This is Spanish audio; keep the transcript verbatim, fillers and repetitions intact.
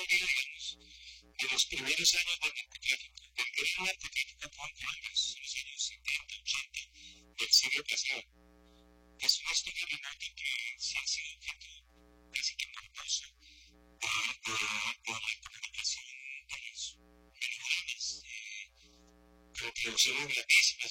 historia, digamos, de los primeros años del narcotráfico, del gran narcotráfico acá en Colombia, en los años setenta, ochenta del siglo pasado. Es una historia remota que sí ha sido objeto casi que morboso de, de, de la comunicación de los melodramas, eh, con producciones grandísimas